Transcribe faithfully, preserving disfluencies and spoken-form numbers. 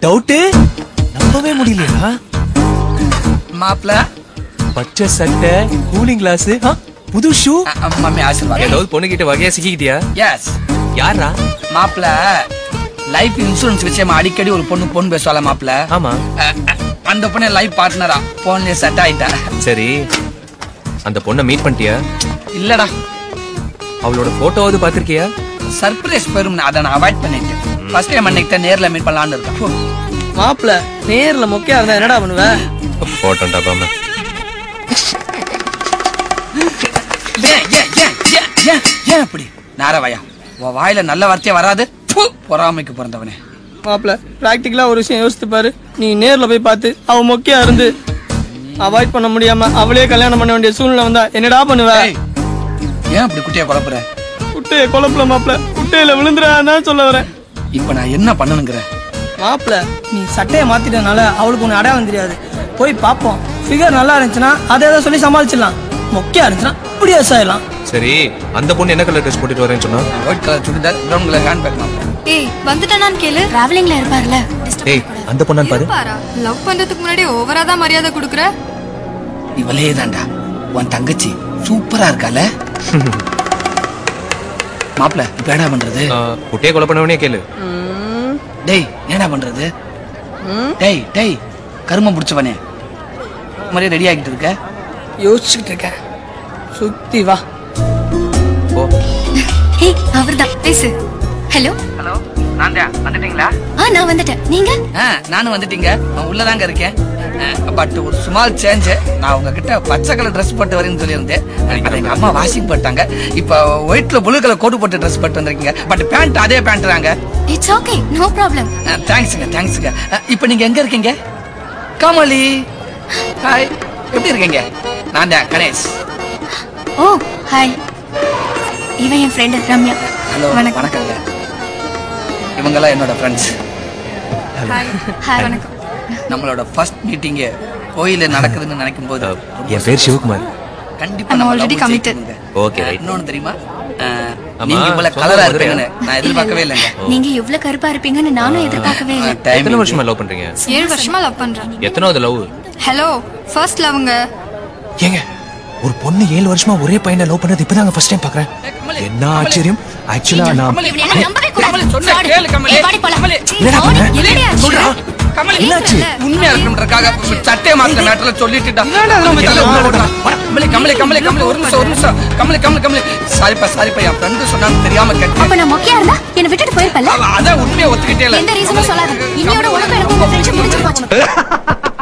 Doubt நம்பவே முடியலையா? மாப்ள பச்சை சட்டை, கூலிங் கிளாஸ், புது ஷூ. மம்மி ஆசீர்வாதம். ஏதாவது பொண்ணு கிட்ட வகையா சிக்கிட்டியா? எஸ். யாரா? மாப்ள லைஃப் இன்சூரன்ஸ் விஷயமா அடிக்கடி ஒரு பொண்ணு பொண்ணு பேசுவாள மாப்ள. ஆமா. அந்த பொண்ணு லைஃப் பார்ட்னரா போன்லயே செட் ஆயிட்டா. சரி, அந்த பொண்ணை மீட் பண்ணிட்டியா? இல்லடா. அவளோட போட்டோவாவது பாத்திருக்கியா? சர்ப்ரைஸ் பெரும், அதை நான் அவாய்ட் பண்ணிட்டேன். ஃபர்ஸ்ட் டைம் அன்னைக்கு நேர்ல மீட் பண்ணலாம்னு இருக்கேன். மாப்ள நேர்ல மொக்கையா இருந்தா என்னடா பண்ணுவ? போட்டோண்டா பாமா. ஏன் ஏன் ஏன் ஏன் ஏன் ஏன் அப்படி நாரவாயா? உன் வாயில நல்ல வார்த்தையே வராது. பொறாமைக்கு பிறந்தவனே. மாப்ள பிராக்டிகலா ஒரு விஷயம் யோசித்து பாரு. நீ நேர்ல போய் பார்த்து அவ மொக்கையா இருந்து அவாய்ட் பண்ண முடியாம அவளே கல்யாணம் பண்ண வேண்டிய சூழ்நிலை வந்தா என்னடா பண்ணுவ? ஏன் அப்படி குட்டியை குழப்புற? குட்டைய குழப்பல மாப்ள, குட்டையில விழுந்துடாதான் சொல்ல வரேன். இப்ப நான் என்ன பண்ணணுங்கிற? மாப்ள நீ சட்டையை மாத்திட்டனால அவளுக்கு ஒண்ணு அடையாளம் தெரியாது. போய் பாப்போம். ஃபிகர் நல்லா இருந்துச்சுன்னா அதை ஏதோ சொல்லி சமாளிச்சிடலாம். மொக்கையா இருந்துச்சுன்னா இப்படி ஆயிடலாம். சரி, அந்த பொண்ணு என்ன கலர் ட்ரெஸ் போட்டுட்டு வரேன்னு சொன்னா? White colour churidar, brown colour hand bag. மாப்ள ஏய் வந்துட்டானான்னு கேளு. டிராவலிங்ல இருப்பார்ல. ஏய் அந்த பொண்ணான்னு பாரு. லவ் பண்றதுக்கு முன்னாடி ஓவரா தான் மரியாதை கொடுக்குற. இவளே தான்டா உன் தங்கச்சி. சூப்பரா இருக்கால மாப்ள. இப்ப என்ன பண்றது? குட்டியை கொலை பண்ணவனே கேளு. டேய் என்ன பண்றது? டேய் டேய் கருமம் பிடிச்சவனே, மாதிரியே ரெடி ஆகிட்டு இருக்க? யோசிச்சுட்டு இருக்க. சுத்தி வா. ஓ ஏய் அவர்தான் பேசு. ஹலோ ஹலோ, நான் தான். வந்துட்டீங்களா? ஆ நான் வந்துட்டேன். நீங்க? ஆ நானும் வந்துட்டீங்க. நான் உள்ளதாங்க இருக்கேன். பட் ஒரு ஸ்மால் சேஞ்ச். நான் உங்ககிட்ட பச்சை கலர் ட்ரெஸ் போட்டு வரேன்னு சொல்லியிருந்தேன். அதை எங்க அம்மா வாஷிங் போட்டாங்க. இப்போ ஒயிட்ல ப்ளூ கலர் கோட் போட்டு ட்ரெஸ் போட்டு வந்திருக்கீங்க. பட் பேண்ட் அதே பேண்ட் தாங்க. It's okay, no problem. தேங்க்ஸுங்க தேங்க்ஸுங்க. இப்போ நீங்க எங்க இருக்கீங்க? கமலி ஹாய், எப்படி இருக்கீங்க? நான் தான் கணேஷ். ஓ ஹாய், இவன் என் ஃப்ரெண்ட் ரம்யா. ஹலோ வணக்கங்க. இவங்கெல்லாம் என்னோட ஃப்ரெண்ட்ஸ். ஹாய் ஹாய் வணக்கம். நம்மளோட ஃபர்ஸ்ட் மீட்டிங் கோயில்ல நடக்குதுன்னு நினைக்கும் போது என் பேர் சிவகுமார். கண்டிப்பா I'm already committed. ஓகே. இன்னொன்னு தெரியுமா? நீங்க இவ்வளவு கலரா இருப்பீங்கன்னு நான் எதிர்பார்க்கவே இல்லைங்க. நீங்க இவ்ளோ கருப்பா இருப்பீங்கன்னு நானும் எதிர்பார்க்கவே இல்லை. எத்தனை வருஷமா லவ் பண்றீங்க? ஏழு வருஷமா லவ் பண்றேன். எத்தனாவது லவ்? Hello first லவ்ங்க. ஏங்க ஒரு பொண்ணு ஏழு வருஷமா ஒரே பையனை லவ் பண்ணது இப்பதாங்க ஃபர்ஸ்ட் டைம் பாக்குறேன். என்ன ஆச்சரியம். ஆக்சுவலா நான் இவனை என்ன நம்பவே கூடாது. கமலி சொன்னா கேளு கமலி. ஏய், வாடி போலாம். கமலி, என்னடா பண்ண? என்னடா ஆச்சு? சொல்றா. கமலி என்னாச்சு? உண்மையா இருக்கணும்ன்றக்காக சட்டை மாத்த மேட்டர்ல சொல்லிட்டுடா. கமலி கமலி கமலி கமலி ஒரு நிமிஷம் ஒரு நிமிஷம். கமலி கமலி கமலி சாரிப்பா சாரிப்பா, என் ஃப்ரெண்டு சொன்னான்னு தெரியாம கேட்டேன். அப்ப நான் மொக்கையா இருந்தா என்ன விட்டுட்டு போயிருப்பல. அதான் உண்மையை ஒத்துக்கிட்டே இல்ல. எந்த ரீசனும் சொல்லாத. இன்னும்